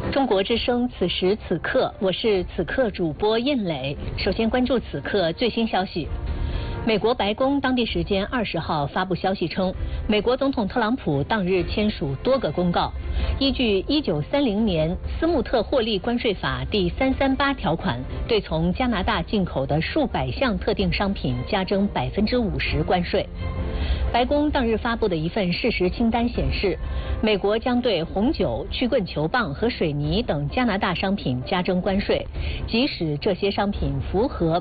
中国之声，此时此刻，我是此刻主播印磊。首先关注此刻最新消息。美国白宫当地时间20号发布消息称，美国总统特朗普当日签署多个公告，依据1930年斯穆特获利关税法第338条款，对从加拿大进口的数百项特定商品加征50%关税。白宫当日发布的一份事实清单显示，美国将对红酒、曲棍球棒和水泥等加拿大商品加征关税，即使这些商品符合